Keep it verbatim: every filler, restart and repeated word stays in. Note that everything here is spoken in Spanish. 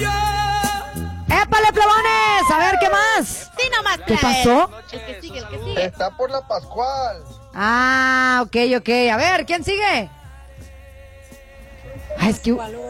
¡Épale, plebones! A ver, ¿qué más? Sí, nomás. ¿Qué pasó? El que sigue, el que sigue. Está por la Pascual. Ah, ok, ok. A ver, ¿quién sigue? Ah, es que...